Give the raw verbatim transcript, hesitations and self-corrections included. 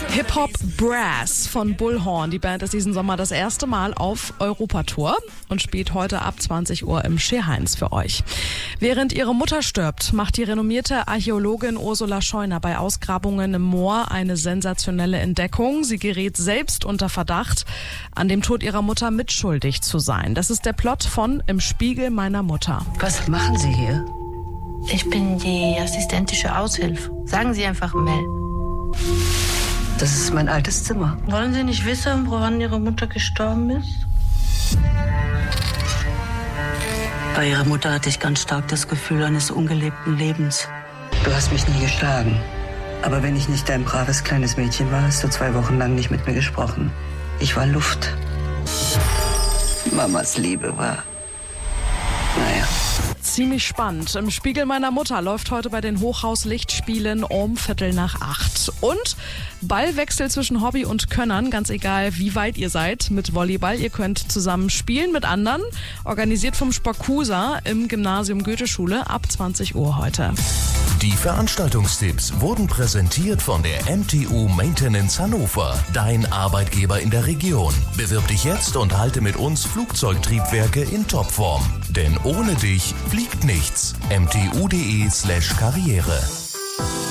Hip-Hop Brass von Bullhorn. Die Band ist diesen Sommer das erste Mal auf Europatour und spielt heute ab zwanzig Uhr im Schere-Heinz für euch. Während ihre Mutter stirbt, macht die renommierte Archäologin Ursula Scheuner bei Ausgrabungen im Moor eine sensationelle Entdeckung. Sie gerät selbst unter Verdacht, an dem Tod ihrer Mutter mitschuldig zu sein. Das ist der Plot von Im Spiegel meiner Mutter. Was machen Sie hier? Ich bin die assistentische Aushilfe. Sagen Sie einfach Mel. Das ist mein altes Zimmer. Wollen Sie nicht wissen, woran Ihre Mutter gestorben ist? Bei Ihrer Mutter hatte ich ganz stark das Gefühl eines ungelebten Lebens. Du hast mich nie geschlagen. Aber wenn ich nicht dein braves kleines Mädchen war, hast du zwei Wochen lang nicht mit mir gesprochen. Ich war Luft. Mamas Liebe war... Naja. Ziemlich spannend. Im Spiegel meiner Mutter läuft heute bei den Hochhaus-Lichtspielen um Viertel nach acht. Und Ballwechsel zwischen Hobby und Könnern, ganz egal wie weit ihr seid mit Volleyball. Ihr könnt zusammen spielen mit anderen, organisiert vom Sporcusa im Gymnasium Goetheschule ab zwanzig Uhr heute. Die Veranstaltungstipps wurden präsentiert von der M T U Maintenance Hannover, dein Arbeitgeber in der Region. Bewirb dich jetzt und halte mit uns Flugzeugtriebwerke in Topform. Denn ohne dich fliegt nichts. m t u punkt d e slash karriere